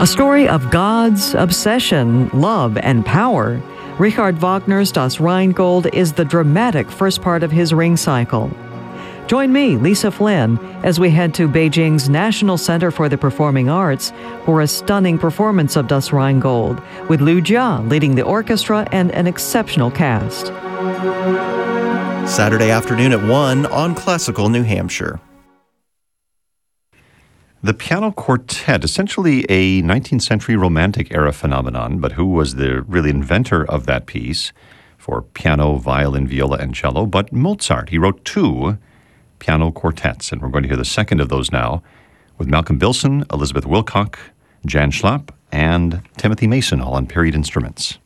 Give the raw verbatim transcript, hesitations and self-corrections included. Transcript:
A story of God's obsession, love, and power. Richard Wagner's Das Rheingold is the dramatic first part of his Ring cycle. Join me, Lisa Flynn, as we head to Beijing's National Center for the Performing Arts for a stunning performance of Das Rheingold, with Liu Jia leading the orchestra and an exceptional cast. Saturday afternoon at one on Classical New Hampshire. The Piano Quartet, essentially a nineteenth century Romantic era phenomenon, but who was the really inventor of that piece for piano, violin, viola, and cello? But Mozart. He wrote two piano quartets, and we're going to hear the second of those now with Malcolm Bilson, Elizabeth Wilcock, Jan Schlapp, and Timothy Mason, all on period instruments.